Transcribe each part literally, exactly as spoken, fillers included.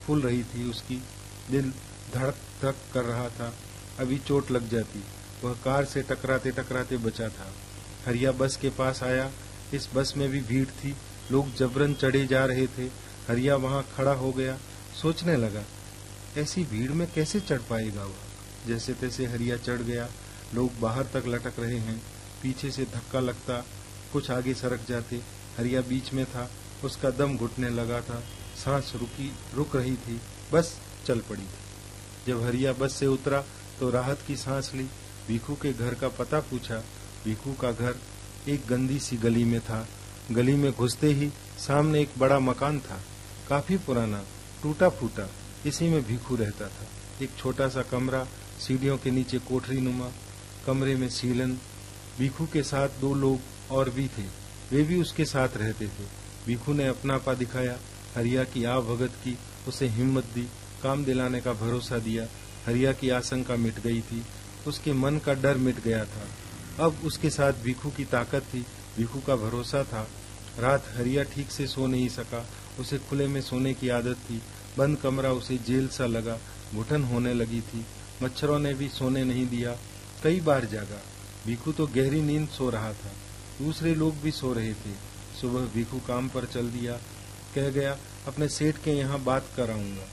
फूल रही थी उसकी, दिल धड़क धड़क कर रहा था। अभी चोट लग जाती। वह कार से टकराते टकराते बचा था। हरिया बस के पास आया। इस बस में भी भीड़ थी, लोग जबरन चढ़े जा रहे थे। हरिया वहां खड़ा हो गया, सोचने लगा ऐसी भीड़ में कैसे चढ़ पाएगा वह। जैसे तैसे हरिया चढ़ गया। लोग बाहर तक लटक रहे हैं। पीछे से धक्का लगता, कुछ आगे सरक जाते। हरिया बीच में था, उसका दम घुटने लगा था, सांस रुकी रुक रही थी, बस चल पड़ी थी। जब हरिया बस से उतरा तो राहत की सांस ली। भीखू के घर का पता पूछा। भीखू का घर एक गंदी सी गली में था। गली में घुसते ही सामने एक बड़ा मकान था, काफी पुराना, टूटा फूटा। इसी में भीखू रहता था। एक छोटा सा कमरा, सीढ़ियों के नीचे कोठरी नुमा, कमरे में सीलन। भीखू के साथ दो लोग और भी थे, वे भी उसके साथ रहते थे। भीखू ने अपनापा दिखाया, हरिया की आवभगत की, उसे हिम्मत दी, काम दिलाने का भरोसा दिया। हरिया की आशंका मिट गई थी, उसके मन का डर मिट गया था। अब उसके साथ भीखू की ताकत थी, भीखू का भरोसा था। रात हरिया ठीक से सो नहीं सका, उसे खुले में सोने की आदत थी। बंद कमरा उसे जेल सा लगा, घुटन होने लगी थी। मच्छरों ने भी सोने नहीं दिया, कई बार जागा। भीखू तो गहरी नींद सो रहा था, दूसरे लोग भी सो रहे थे। सुबह भीखू काम पर चल दिया, कह गया अपने सेठ के यहाँ बात कराऊंगा।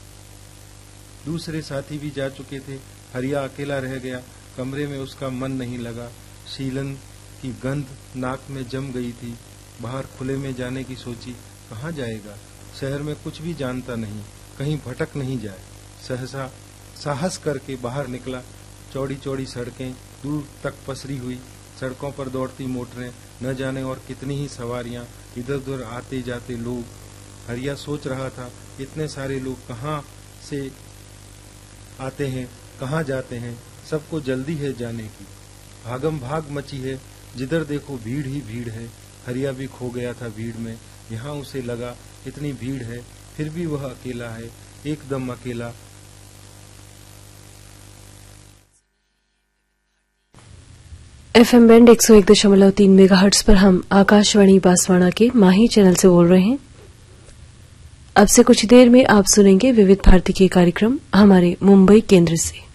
दूसरे साथी भी जा चुके थे। हरिया अकेला रह गया। कमरे में उसका मन नहीं लगा। शीलन की गंध नाक में जम गई थी। बाहर खुले में जाने की सोची, कहाँ जाएगा। शहर में कुछ भी जानता नहीं, कहीं भटक नहीं जाए। सहसा साहस करके बाहर निकला। चौड़ी चौड़ी सड़कें दूर तक पसरी हुई, सड़कों पर दौड़ती मोटरें, न जाने और कितनी ही सवारियां, इधर उधर आते जाते लोग। हरिया सोच रहा था इतने सारे लोग कहाँ से आते हैं, कहाँ जाते हैं, सबको जल्दी है जाने की। भागम भाग मची है, जिधर देखो भीड़ ही भीड़ है। हरिया भी खो गया था भीड़ में। यहाँ उसे लगा इतनी भीड़ है, फिर भी वह अकेला है, एकदम अकेला। एफएम बैंड एक सौ एक दशमलव तीन मेगाहर्ट्ज पर हम आकाशवाणी बांसवाड़ा के माही चैनल से बोल रहे हैं। अब से कुछ देर में आप सुनेंगे विविध भारती के कार्यक्रम हमारे मुंबई केंद्र से।